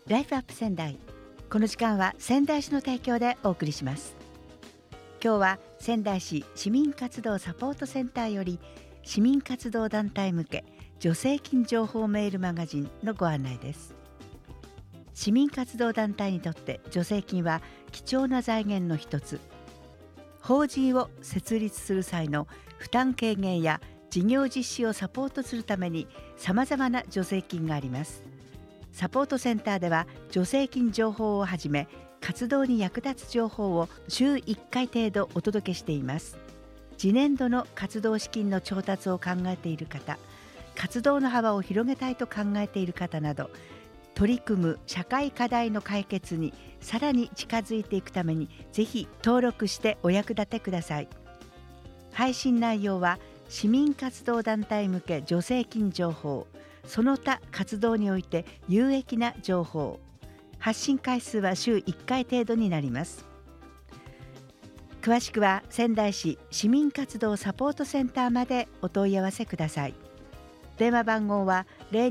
ライフアップ仙台。この時間は仙台市の提供でお送りします。今日は仙台市市民活動サポートセンターより市民活動団体向け助成金情報メールマガジンのご案内です。市民活動団体にとって助成金は貴重な財源の一つ。法人を設立する際の負担軽減や事業実施をサポートするためにさまざまな助成金があります。サポートセンターでは助成金情報をはじめ活動に役立つ情報を週1回程度お届けしています。次年度の活動資金の調達を考えている方、活動の幅を広げたいと考えている方など、取り組む社会課題の解決にさらに近づいていくためにぜひ登録してお役立てください。配信内容は市民活動団体向け助成金情報、その他活動において有益な情報。発信回数は週1回程度になります。詳しくは仙台市市民活動サポートセンターまでお問い合わせください。電話番号は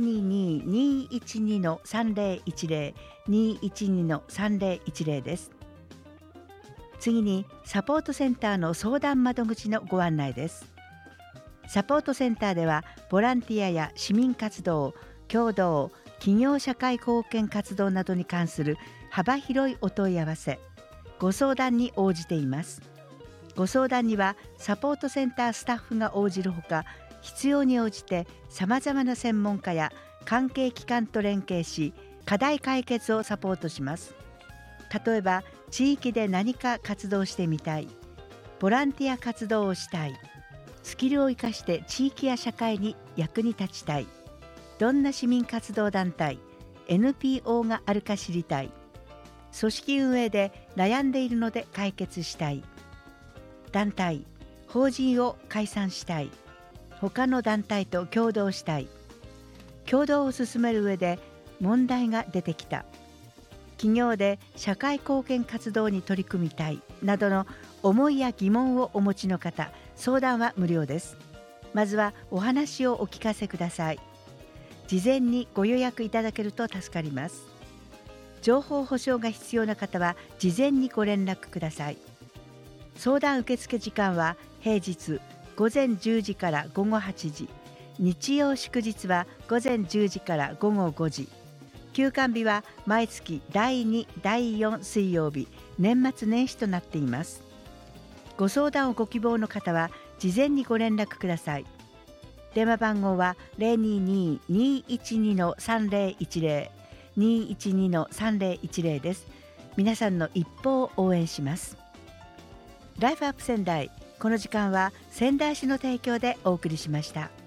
022-212-3010 212-3010 です。次にサポートセンターの相談窓口のご案内です。サポートセンターではボランティアや市民活動、共同、企業社会貢献活動などに関する幅広いお問い合わせ、ご相談に応じています。ご相談にはサポートセンタースタッフが応じるほか、必要に応じてさまざまな専門家や関係機関と連携し、課題解決をサポートします。例えば地域で何か活動してみたい、ボランティア活動をしたい、スキルを生かして地域や社会に役に立ちたい、どんな市民活動団体 NPO があるか知りたい、組織運営で悩んでいるので解決したい、団体法人を解散したい、他の団体と共同したい、共同を進める上で問題が出てきた、企業で社会貢献活動に取り組みたいなどの思いや疑問をお持ちの方、相談は無料です。まずはお話をお聞かせください。事前にご予約いただけると助かります。情報保証が必要な方は事前にご連絡ください。相談受付時間は平日午前10時から午後8時、日曜祝日は午前10時から午後5時、休館日は毎月第2、第4水曜日、年末年始となっています。ご相談をご希望の方は事前にご連絡ください。電話番号は 022-212-3010 212-3010 です。皆さんの一歩を応援します。ライフアップ仙台、この時間は仙台市の提供でお送りしました。